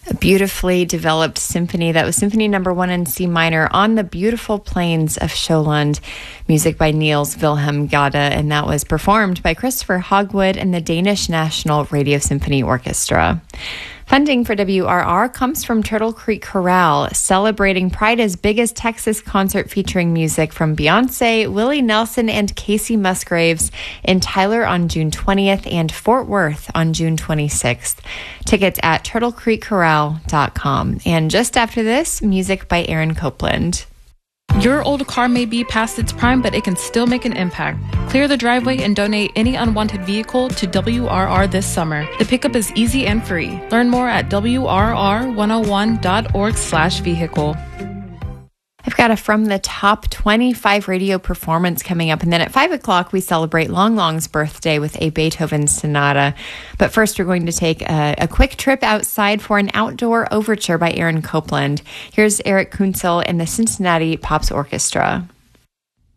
A beautifully developed symphony. That was Symphony Number 1 in C minor, On the Beautiful Plains of Sjolund, music by Niels Wilhelm Gade, and that was performed by Christopher Hogwood and the Danish National Radio Symphony Orchestra. Funding for WRR comes from Turtle Creek Chorale, celebrating Pride's biggest Texas concert featuring music from Beyonce, Willie Nelson, and Casey Musgraves in Tyler on June 20th and Fort Worth on June 26th. Tickets at turtlecreekchorale.com. And just after this, music by Aaron Copeland. Your old car may be past its prime, but it can still make an impact. Clear the driveway and donate any unwanted vehicle to WRR this summer. The pickup is easy and free. Learn more at wrr101.org/vehicle. I've got a From the Top 25 radio performance coming up. And then at 5 o'clock, we celebrate Long Long's birthday with a Beethoven sonata. But first, we're going to take a quick trip outside for an outdoor overture by Aaron Copeland. Here's Eric Kunzel and the Cincinnati Pops Orchestra.